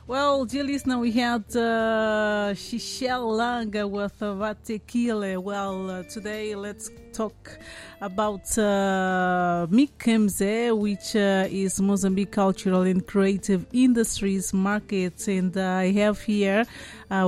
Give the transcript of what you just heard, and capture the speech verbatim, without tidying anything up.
Well, dear listener, we had uh, Shishel Langa with uh, Vatekile. Well, uh, today let's talk about uh, MICMZE, which uh, is Mozambique Cultural and Creative Industries Market. And uh, I have here uh,